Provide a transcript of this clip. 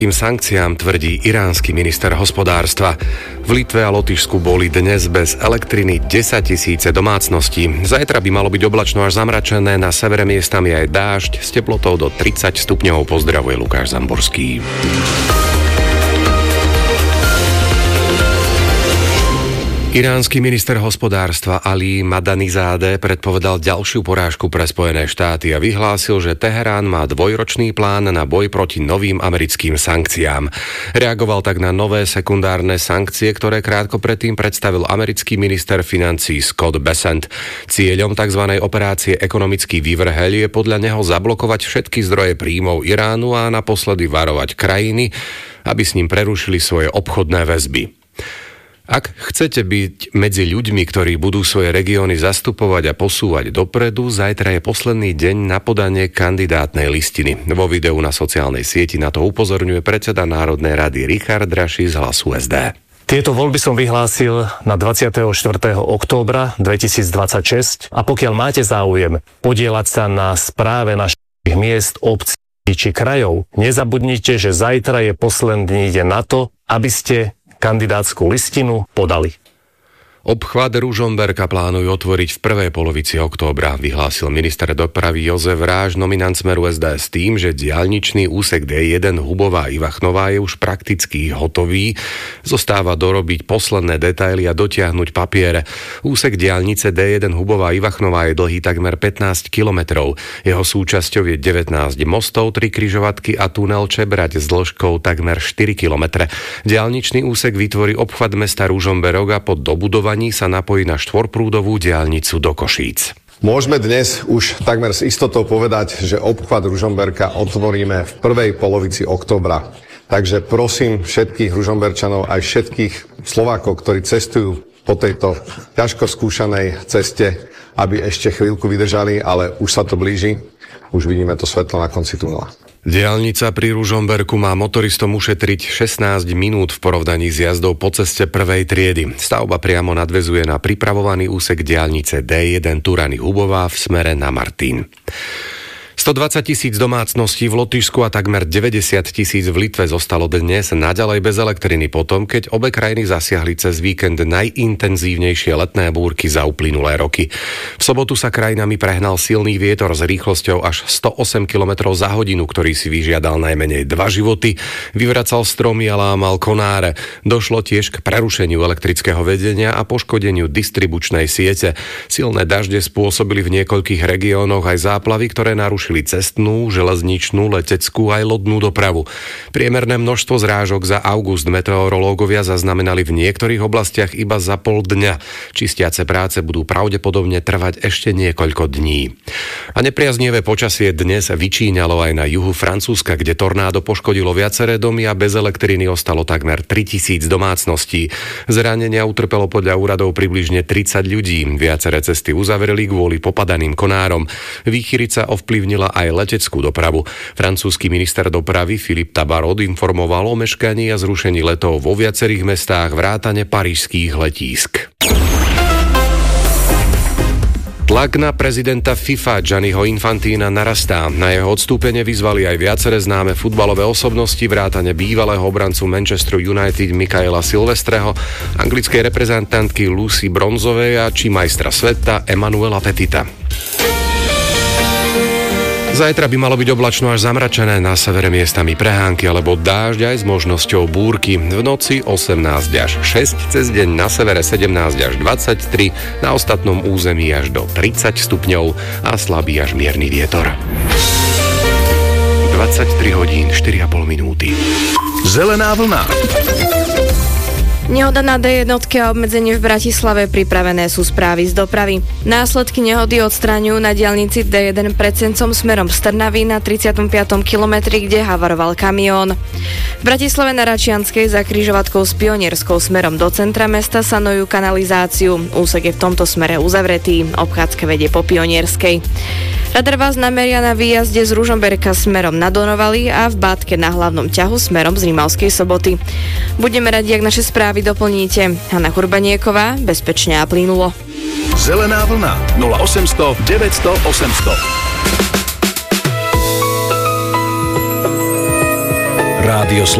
sankciám tvrdí iránsky minister hospodárstva. V Litve a Lotyšsku boli dnes bez elektriny 10 000 domácností. Zajtra by malo byť oblačno až zamračené, na severe miestami aj dážď, s teplotou do 30 stupňov. Pozdravuje Lukáš Zamborský. Iránsky minister hospodárstva Ali Madanizadeh predpovedal ďalšiu porážku pre Spojené štáty a vyhlásil, že Teherán má dvojročný plán na boj proti novým americkým sankciám. Reagoval tak na nové sekundárne sankcie, ktoré krátko predtým predstavil americký minister financií Scott Bessent. Cieľom tzv. Operácie Ekonomický vývrheľ je podľa neho zablokovať všetky zdroje príjmov Iránu a naposledy varovať krajiny, aby s ním prerušili svoje obchodné väzby. Ak chcete byť medzi ľuďmi, ktorí budú svoje regióny zastupovať a posúvať dopredu, zajtra je posledný deň na podanie kandidátnej listiny. Vo videu na sociálnej sieti na to upozorňuje predseda Národnej rady Richard Raši z Hlasu SD. Tieto voľby som vyhlásil na 24. októbra 2026 a pokiaľ máte záujem podieľať sa na správe našich miest, obcí či krajov, nezabudnite, že zajtra je posledný deň na to, aby ste kandidátsku listinu podali. Obchvat Ružomberka plánujú otvoriť v prvej polovici októbra, vyhlásil minister dopravy Jozef Ráž, nominant Smeru SD, s tým, že diaľničný úsek D1 Hubová-Ivachnová je už prakticky hotový. Zostáva dorobiť posledné detaily a dotiahnuť papiere. Úsek diaľnice D1 Hubová-Ivachnová je dlhý takmer 15 kilometrov. Jeho súčasťou je 19 mostov, 3 križovatky a tunel Čebrať s dĺžkou takmer 4 kilometre. Diaľničný úsek vytvorí obchvat mesta Ružomberok a po dobudovaní sa napojí na štvorprúdovú diaľnicu do Košíc. Môžeme dnes už takmer s istotou povedať, že obchvat Ružomberka otvoríme v prvej polovici októbra. Takže prosím všetkých Ružomberčanov aj všetkých Slovákov, ktorí cestujú po tejto ťažko skúšanej ceste, aby ešte chvíľku vydržali, ale už sa to blíži. Už vidíme to svetlo na konci tunela. Diaľnica pri Ružomberku má motoristom ušetriť 16 minút v porovnaní s jazdou po ceste prvej triedy. Stavba priamo nadväzuje na pripravovaný úsek diaľnice D1 Turany-Hubová v smere na Martin. 120 000 domácností v Lotyšsku a takmer 90 000 v Litve zostalo dnes naďalej bez elektriny potom, keď obe krajiny zasiahli cez víkend najintenzívnejšie letné búrky za uplynulé roky. V sobotu sa krajinami prehnal silný vietor s rýchlosťou až 108 km za hodinu, ktorý si vyžiadal najmenej 2 životy, vyvracal stromy a lámal konáre. Došlo tiež k prerušeniu elektrického vedenia a poškodeniu distribučnej siete. Silné dažde spôsobili v niekoľkých regiónoch aj záplavy, ktoré narušili cestnú, železničnú, leteckú aj lodnú dopravu. Priemerné množstvo zrážok za august meteorológovia zaznamenali v niektorých oblastiach iba za pol dňa. Čistiace práce budú pravdepodobne trvať ešte niekoľko dní. A nepriaznivé počasie dnes vyčíňalo aj na juhu Francúzska, kde tornádo poškodilo viaceré domy a bez elektriny ostalo takmer 3000 domácností. Zranenia utrpelo podľa úradov približne 30 ľudí. Viaceré cesty uzavreli kvôli popadaným konárom. Výchyrica ovplyvnila aj leteckú dopravu. Francúzsky minister dopravy Philippe Tabarot informoval o meškaní a zrušení letov vo viacerých mestách vrátane parížskych letísk. Tlak na prezidenta FIFA Gianniho Infantina narastá. Na jeho odstúpenie vyzvali aj viaceré známe futbalové osobnosti vrátane bývalého obrancu Manchester United Michaela Silvestreho, anglickej reprezentantky Lucy Bronzovej a či majstra sveta Emanuela Petita. Zajtra by malo byť oblačno až zamračené, na severe miestami prehánky alebo dážď aj s možnosťou búrky. V noci 18 až 6, cez deň na severe 17 až 23, na ostatnom území až do 30 stupňov a slabý až mierny vietor. 23 hodín 4,5 minúty. Zelená vlna. Nehoda na D1 a obmedzenie v Bratislave, pripravené sú správy z dopravy. Následky nehody odstraňujú na diaľnici D1 pred Sencom smerom z Trnavy na 35. kilometri, kde havaroval kamión. V Bratislave na Račianskej za križovatkou s Pionierskou smerom do centra mesta sanujú kanalizáciu. Úsek je v tomto smere uzavretý, obchádzka vedie po Pionierskej. Radar vás nameria na výjazde z Ružomberka smerom na Donovali a v Bátke na hlavnom ťahu smerom z Rimavskej Soboty. Budeme radi, ak naše správy doplníte. Hanna Kurbanieková, bezpečne a plynulo. Zelená vlna 0800 900 800. Rádio